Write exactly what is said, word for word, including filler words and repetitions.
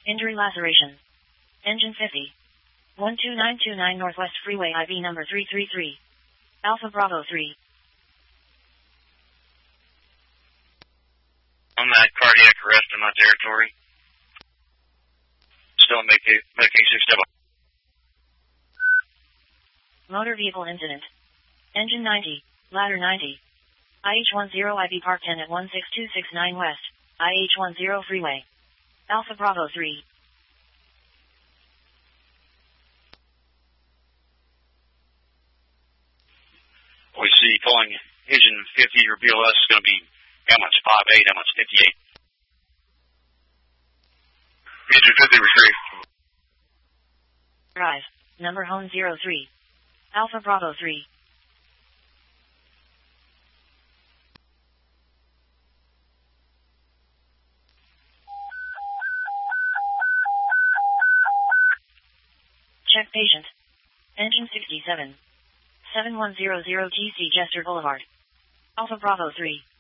Injury laceration. Engine fifty. one two nine two nine Northwest Freeway I B number three three three. Alpha Bravo three. On that cardiac arrest in my territory. Still in medication still. Motor vehicle incident. Engine ninety, ladder ninety. I H ten I B Park ten at one six two six nine West, I H ten Freeway. Alpha Bravo three. We see pulling engine fifty, your B L S is going to be how much? five eight, how much? fifty-eight. Engine fifty retrieved. Drive, number home zero three. Alpha Bravo three. Check patient. Engine sixty-seven. seven one zero zero T C Jester Boulevard. Alpha Bravo three.